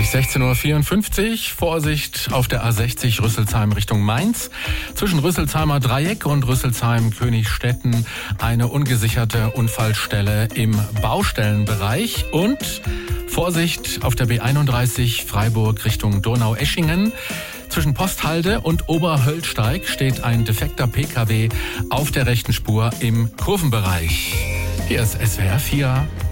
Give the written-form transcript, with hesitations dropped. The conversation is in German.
Gleich 16.54 Uhr. Vorsicht auf der A60 Rüsselsheim Richtung Mainz. Zwischen Rüsselsheimer Dreieck und Rüsselsheim-Königstetten eine ungesicherte Unfallstelle im Baustellenbereich. Und Vorsicht auf der B31 Freiburg Richtung Donaueschingen. Zwischen Posthalde und Oberhöllsteig steht ein defekter PKW auf der rechten Spur im Kurvenbereich. Hier ist SWR 4.